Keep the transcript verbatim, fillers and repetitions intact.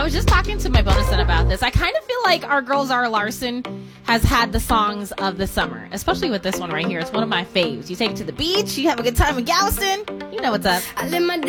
was just talking to my bonus son about this. I kind of feel like our girl Zara Larson has had the songs of the summer, especially with this one right here. It's one of my faves. You take it to the beach, you have a good time in Galveston. You know what's up. I live my